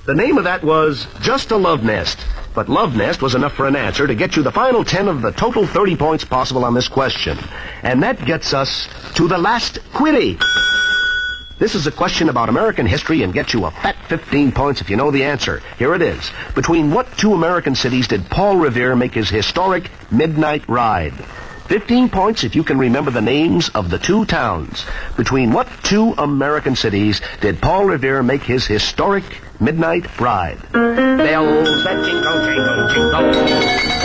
The name of that was Just a Love Nest. But Love Nest was enough for an answer to get you the final 10 of the total 30 points possible on this question. And that gets us to the last quickie. This is a question about American history and gets you a fat 15 points if you know the answer. Here it is. Between what two American cities did Paul Revere make his historic midnight ride? 15 points if you can remember the names of the two towns. Between what two American cities did Paul Revere make his historic midnight ride? Bells that jingle, jingle, jingle.